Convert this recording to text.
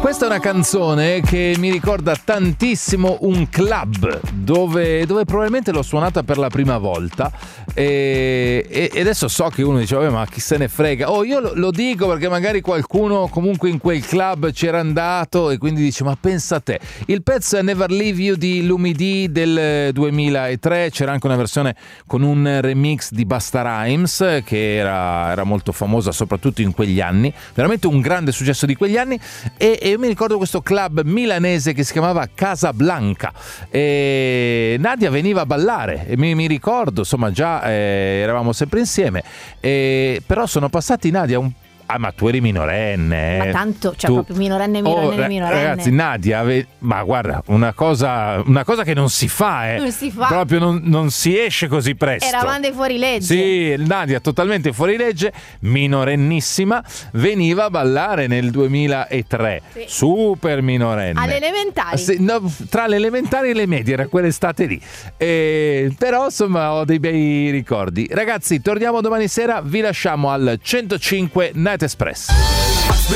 Questa è una canzone che mi ricorda tantissimo un club dove probabilmente l'ho suonata per la prima volta e adesso so che uno dice vabbè, ma chi se ne frega. Io lo dico perché magari qualcuno comunque in quel club c'era andato e quindi dice ma pensa a te. Il pezzo è Never Leave You di Lumidee del 2003, c'era anche una versione con un remix di Busta Rhymes che era molto famosa soprattutto in quegli anni, veramente un grande successo di quegli anni. E io mi ricordo questo club milanese che si chiamava Casablanca e Nadia veniva a ballare e mi ricordo, insomma già eravamo sempre insieme, però sono passati, Nadia, ma tu eri minorenne. Ma tanto, cioè proprio minorenne. Ragazzi, Nadia, ma guarda, una cosa che non si fa, Non si fa. Proprio non si esce così presto. Eravamo dei fuorilegge. Sì, Nadia totalmente fuorilegge, minorennissima, veniva a ballare nel 2003. Sì. Super minorenne. Alle elementari. Sì, no, tra le elementari e le medie, era quell'estate lì. Però insomma ho dei bei ricordi. Ragazzi, torniamo domani sera, vi lasciamo al 105 Night Express.